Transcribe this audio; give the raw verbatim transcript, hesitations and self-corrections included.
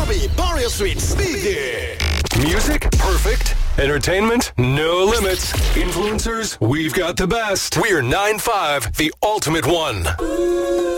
Bobby, Barrio Street, Sneaky. Music, perfect. Entertainment, no limits. Influencers, we've got the best. We're nine five, the ultimate one.